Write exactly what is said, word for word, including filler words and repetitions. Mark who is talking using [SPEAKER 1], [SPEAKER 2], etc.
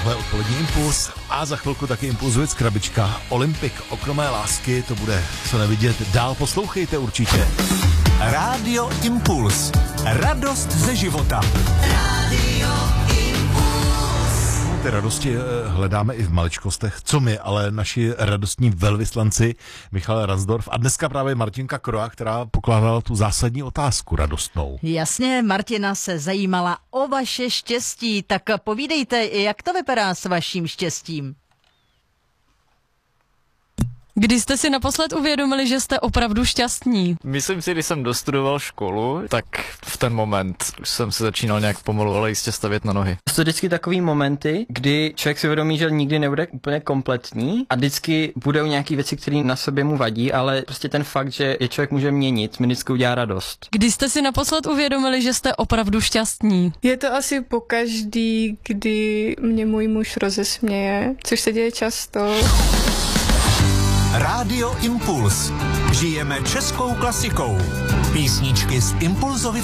[SPEAKER 1] Tohle odpolední Impuls a za chvilku taky Impulzujec krabička. Olympik, okno mé lásky, to bude co nevidět. Dál poslouchejte určitě.
[SPEAKER 2] Rádio Impuls. Radost ze života. Rádio
[SPEAKER 1] Impuls. Ty radosti hledáme i v maličkostech. Co my, ale naši radostní velvyslanci Michal Ransdorf a dneska právě Martinka Kroa, která pokládala tu zásadní otázku radostnou.
[SPEAKER 3] Jasně, Martina se zajímala o vaše štěstí, tak povídejte, jak to vypadá s vaším štěstím.
[SPEAKER 4] Kdy jste si naposled uvědomili, že jste opravdu šťastní?
[SPEAKER 5] Myslím si, když jsem dostudoval školu, tak v ten moment už jsem se začínal nějak pomalu, ale jistě stavět na nohy.
[SPEAKER 6] Jsou vždycky takový momenty, kdy člověk si uvědomí, že nikdy nebude úplně kompletní a vždycky budou nějaké věci, které na sobě mu vadí, ale prostě ten fakt, že je člověk může měnit, mi vždycky udělá radost.
[SPEAKER 4] Kdy jste si naposled uvědomili, že jste opravdu šťastní?
[SPEAKER 7] Je to asi pokaždý, kdy mě můj muž rozesměje, což se děje často.
[SPEAKER 2] Rádio Impuls. Žijeme českou klasikou. Písničky z Impulzovy